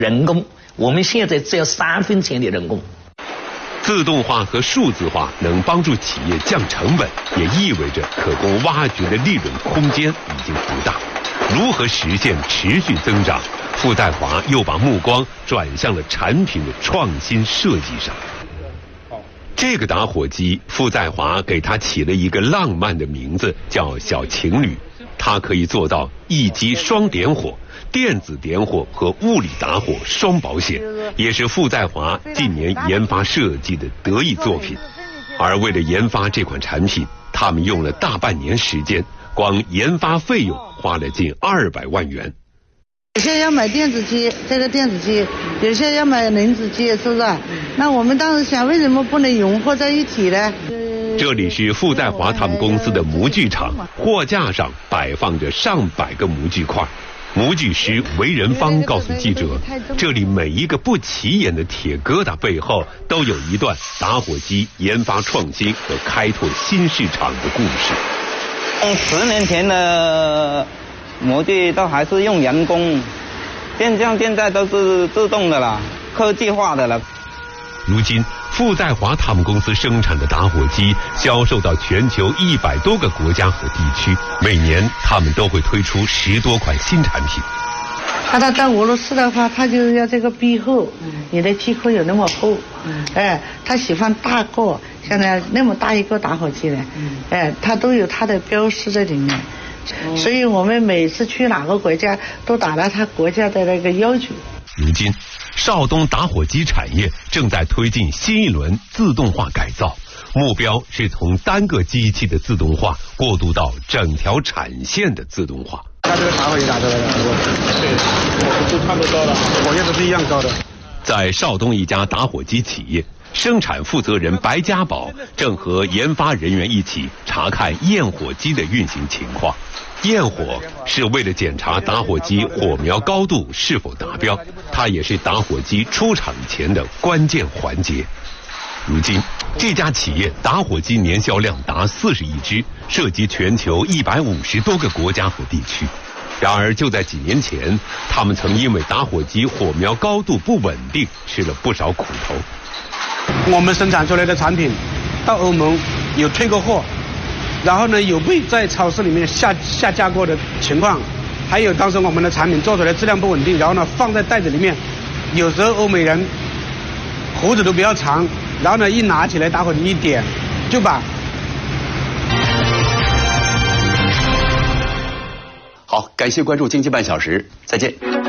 人工，我们现在只要3分钱的人工。 自动化和数字化能帮助企业降成本，也意味着可供挖掘的利润空间已经不大。如何实现持续增长？傅在华又把目光转向了产品的创新设计上。这个打火机，傅在华给它起了一个浪漫的名字，叫小情侣。它可以做到一机双点火，电子点火和物理打火双保险，也是傅在华近年研发设计的得意作品。而为了研发这款产品，他们用了大半年时间，光研发费用花了近200万元。 有些要买电子机，这个电子机，有些要买零子机，是不是？那我们当时想，为什么不能融合在一起呢？ 这里是傅在华他们公司的模具厂，货架上摆放着上百个模具块。模具师韦仁芳告诉记者，这里每一个不起眼的铁疙瘩背后，都有一段打火机研发创新和开拓新市场的故事。 10年前的模具都还是用人工，现在都是自动的了，科技化的了。 如今，傅在华他们公司生产的打火机销售到全球100多个国家和地区，每年他们都会推出10多款新产品。 它在俄罗斯的话，它就是要这个壁厚，你的机壳有那么厚，他喜欢大个，像那么大一个打火机呢，它都有它的标识在里面，所以我们每次去哪个国家都达到它国家的那个要求。 如今，邵东打火机产业正在推进新一轮自动化改造，目标是从单个机器的自动化过渡到整条产线的自动化。 它这个打火机打出来的，对，都差不多高了，火焰都是一样高的。 在邵东一家打火机企业，生产负责人白家宝正和研发人员一起查看焰火机的运行情况。焰火是为了检查打火机火苗高度是否达标，它也是打火机出厂前的关键环节。如今，这家企业打火机年销量达40亿只，涉及全球150多个国家和地区。然而，就在几年前，他们曾因为打火机火苗高度不稳定，吃了不少苦头。 我们生产出来的产品到欧盟有退过货，然后呢有被在超市里面下架过的情况，还有当时我们的产品做出来质量不稳定，然后呢放在袋子里面，有时候欧美人胡子都比较长，然后呢一拿起来打火机一点就把。 好，感谢关注经济半小时，再见。